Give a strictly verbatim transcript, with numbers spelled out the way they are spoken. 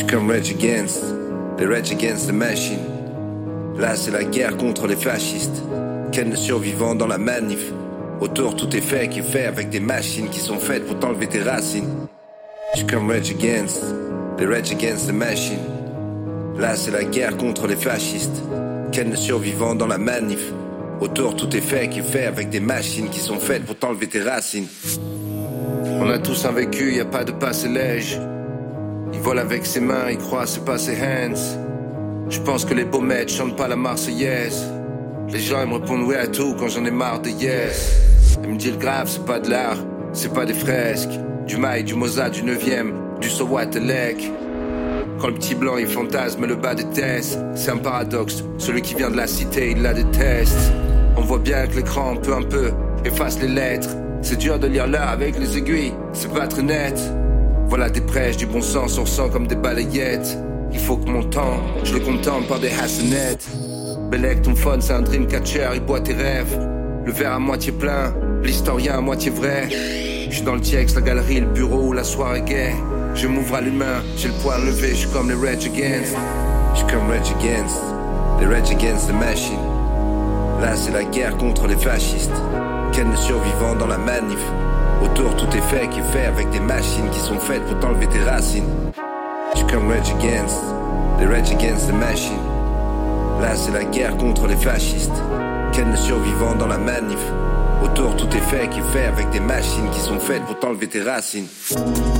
comme Rage Against, les Rage Against the Machine. Là c'est la guerre contre les fascistes. Ken le survivant dans la manif. Autour tout est fait qui fait avec des machines qui sont faites pour t'enlever tes racines. J'suis comme Rage Against, les Rage Against the Machine. Là c'est la guerre contre les fascistes. Ken le survivant dans la manif. Autour tout est fait qui fait avec des machines qui sont faites pour t'enlever tes racines. On a tous un vécu, y a pas de passé léger. Il vole avec ses mains, il croit c'est pas ses hands. Je pense que les baumettes chantent pas la Marseillaise. Les gens ils me répondent oui à tout quand j'en ai marre de yes. Ils me disent le grave c'est pas de l'art, c'est pas des fresques. Du maï, du Mozart, du neuvième, du Sowatelek. Quand le petit blanc il fantasme le bas déteste. C'est un paradoxe, celui qui vient de la cité il la déteste. On voit bien que l'écran peu un peu efface les lettres. C'est dur de lire là avec les aiguilles, c'est pas très net. Voilà des prêches, du bon sens, on ressent comme des balayettes. Il faut que mon temps, je le contemple par des hassanettes. Bellec, ton phone c'est un dreamcatcher, il boit tes rêves. Le verre à moitié plein, l'historien à moitié vrai. Je suis dans le T X, la galerie, le bureau où la soirée gay. Je m'ouvre à l'humain, j'ai le poing levé, je suis comme les Rage Against. Je suis comme Rage Against, les Rage Against the Machine. Là c'est la guerre contre les fascistes. Ken le survivant dans la manif. Autour tout est fait qui fait avec des machines qui sont faites pour t'enlever tes racines. Je suis comme Rage Against, les Rage Against the Machine. Là c'est la guerre contre les fascistes. Ken le survivant dans la manif. Autour tout est fait qui fait avec des machines qui sont faites pour t'enlever tes racines.